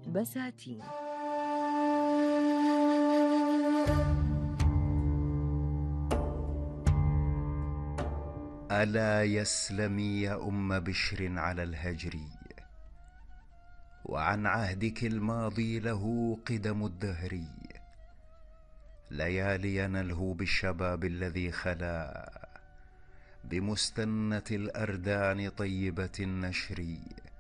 بساتين. ألا يسلمي يا أم بشر على الهجر، وعن عهدك الماضي له قدم الدهر. ليالي نلهو بالشباب الذي خلا بمستنة الأردان طيبة النشر.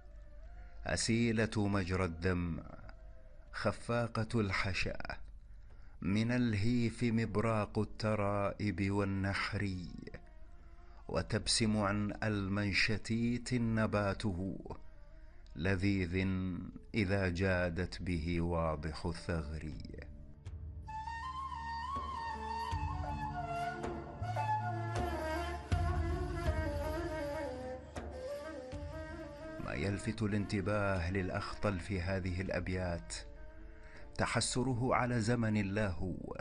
أسيلة مجرى الدمع خفاقة الحشا، من الهيف مبراق الترائب والنحر. وتبسم عن ألمن شتيت نباته، لذيذ إذا جادت به واضح الثغر. ما يلفت الانتباه للأخطل في هذه الأبيات تحسره على زمن اللهو.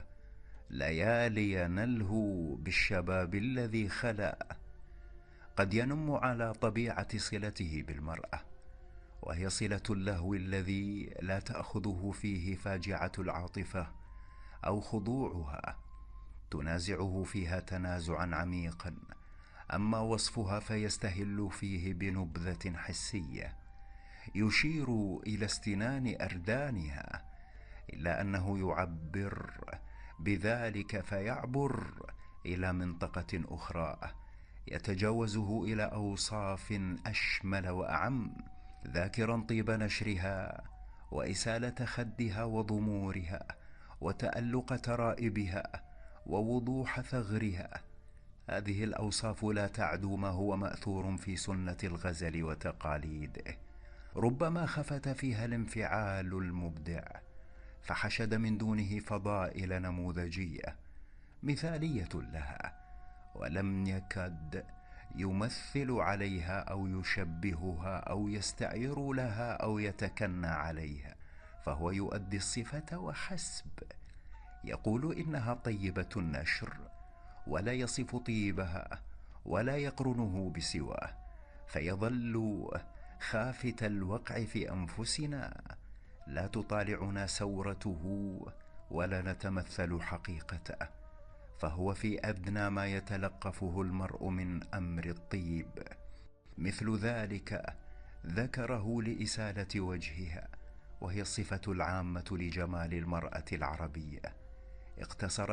ليالي نلهو بالشباب الذي خلا، قد ينم على طبيعة صلته بالمرأة، وهي صلة اللهو الذي لا تأخذه فيه فاجعة العاطفة أو خضوعها، تنازعه فيها تنازعا عميقا. أما وصفها فيستهل فيه بنبذة حسية يشير إلى استنان أردانها، إلا أنه يعبر بذلك فيعبر إلى منطقة أخرى يتجاوزه إلى أوصاف أشمل وأعم، ذاكرا طيب نشرها وإسالة خدها وضمورها وتألق ترائبها ووضوح ثغرها. هذه الأوصاف لا تعدو ما هو مأثور في سنة الغزل وتقاليده. ربما خفت فيها الانفعال المبدع، فحشد من دونه فضائل نموذجية مثالية لها، ولم يكد يمثل عليها أو يشبهها أو يستعير لها أو يتكنى عليها، فهو يؤدي الصفة وحسب. يقول إنها طيبة النشر ولا يصف طيبها ولا يقرنه بسواه، فيظل خافت الوقع في أنفسنا، لا تطالعنا سورته ولا نتمثل حقيقته، فهو في أدنى ما يتلقفه المرء من أمر الطيب. مثل ذلك ذكره لإسالة وجهها، وهي الصفة العامة لجمال المرأة العربية. اقتصر